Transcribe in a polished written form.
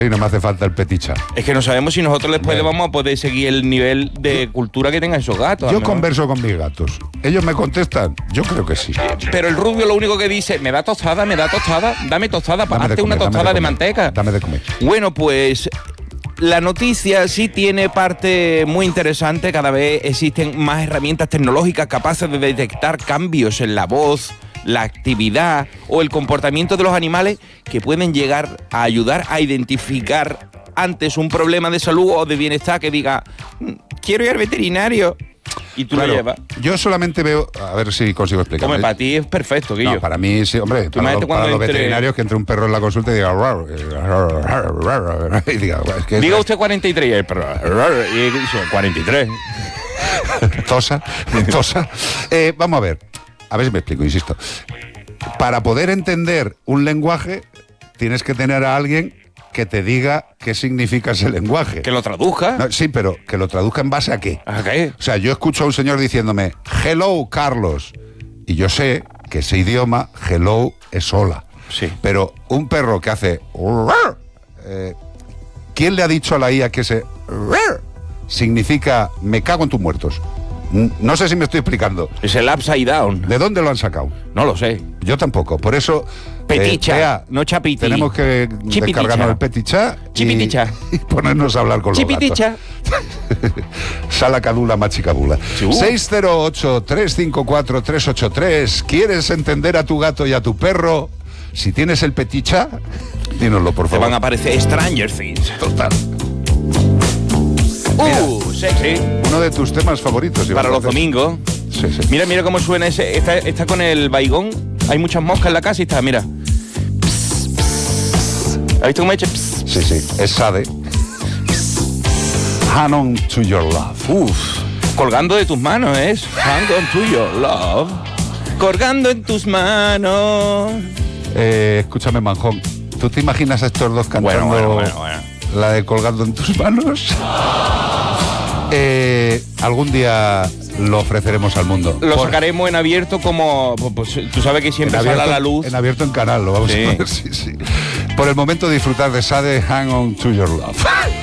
Y no me hace falta el peticha. Es que no sabemos si nosotros después le vamos a poder seguir el nivel de cultura que tengan esos gatos. Yo converso con mis gatos. Ellos me contestan, yo creo que sí. Pero el rubio lo único que dice, me da tostada, dame tostada, hazte una tostada de manteca. Dame de comer. Bueno, pues la noticia sí tiene parte muy interesante. Cada vez existen más herramientas tecnológicas capaces de detectar cambios en la voz, la actividad o el comportamiento de los animales que pueden llegar a ayudar a identificar antes un problema de salud o de bienestar que diga, quiero ir al veterinario. Y tú lo llevas. Yo solamente veo, a ver si consigo explicarlo. Hombre, para ti es perfecto, Guillo. No, para mí sí, hombre, para los veterinarios que entre un perro en la consulta y diga, y diga, es que diga usted 43 y el perro, y dice 43. Tosa. Vamos a ver si me explico, insisto. Para poder entender un lenguaje, tienes que tener a alguien que te diga qué significa ese lenguaje. Que lo traduzca. No, sí, pero que lo traduzca en base a qué. ¿A qué? O sea, yo escucho a un señor diciéndome, hello, Carlos. Y yo sé que ese idioma, hello, es hola. Sí. Pero un perro que hace... ¿quién le ha dicho a la IA que ese... significa me cago en tus muertos? No sé si me estoy explicando. Es el upside down. ¿De dónde lo han sacado? No lo sé. Yo tampoco. Por eso... Peticha, no chapiti. Tenemos que descargarnos el peticha y ponernos a hablar con los gatos. Sala cadula machicabula. 608-354-383. ¿Quieres entender a tu gato y a tu perro? Si tienes el peticha, dínoslo, por favor. Te van a aparecer Stranger Things. Total. Sexy. Uno de tus temas favoritos. Para los domingos. Sí. Mira cómo suena ese. Está con el baigón. Hay muchas moscas en la casa y está, mira. ¿Has visto cómo he hecho? Sí. Es Sade. Hang on to your love. Colgando de tus manos es. Hang on to your love. Colgando en tus manos. Escúchame, Manjón. ¿Tú te imaginas a estos dos cantando bueno. la de Colgando en tus manos? Algún día lo ofreceremos al mundo. Lo sacaremos en abierto como... Pues, tú sabes que siempre sale a la luz. En abierto en canal, lo vamos a poner, sí. Por el momento disfrutar de Sade, Hang on to your love.